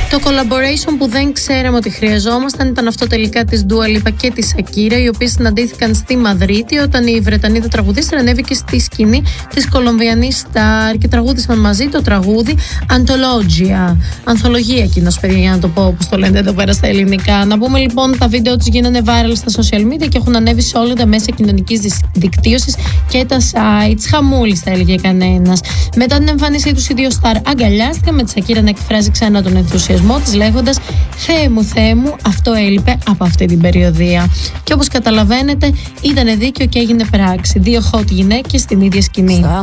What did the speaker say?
Το collaboration που δεν ξέραμε ότι χρειαζόμασταν ήταν αυτό τελικά της Dua Lipa και της Shakira, οι οποίες συναντήθηκαν στη Μαδρίτη όταν η Βρετανίδα τραγουδίστρια ανέβηκε στη σκηνή της Κολομβιανής Σταρ και τραγούδισαν μαζί το τραγούδι Antologia. Ανθολογία κοινώς, παιδιά, για να το πω όπως το λένε εδώ πέρα στα ελληνικά. Να πούμε λοιπόν, τα βίντεο τους γίνανε viral στα social media και έχουν ανέβει σε όλα τα μέσα κοινωνικής δικτύωσης και τα sites. Χαμούλης, θα έλεγε κανένας. Μετά την εμφάνισή τους, οι δύο Σταρ αγκαλιάστηκαν, με τη Shakira να εκφράζει ξανά τον ενθουσιασμό της, λέγοντας Θεέ μου, αυτό έλειπε από αυτή την περιοδία». Και όπως καταλαβαίνετε, ήταν δίκαιο και έγινε πράξη. Δύο hot γυναίκες στην ίδια σκηνή.